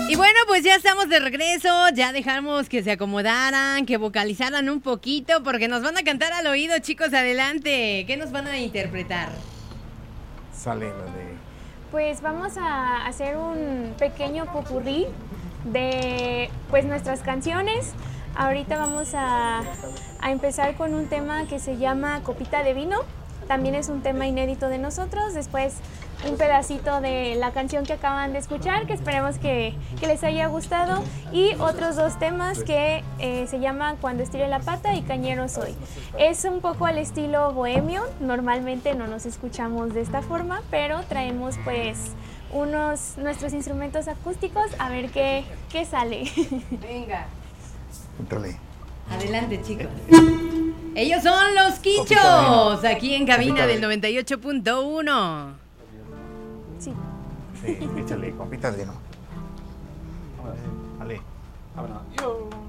Y bueno, pues ya estamos de regreso, ya dejamos que se acomodaran, que vocalizaran un poquito, porque nos van a cantar al oído, chicos, adelante. ¿Qué nos van a interpretar? Sale la de... Pues vamos a hacer un pequeño popurrí de pues nuestras canciones. Ahorita vamos a empezar con un tema que se llama Copita de Vino. También es un tema inédito de nosotros. Después un pedacito de la canción que acaban de escuchar, que esperemos que les haya gustado. Y otros dos temas que se llaman Cuando estire la pata y Cañero soy. Es un poco al estilo bohemio. Normalmente no nos escuchamos de esta forma, pero traemos pues nuestros instrumentos acústicos a ver qué sale. Venga. Entrale. Adelante, chicos. Ellos son los Quichos, aquí en cabina del 98.1. Sí. Sí, échale, compita de no. Vale. Vale. Vámonos. Yo.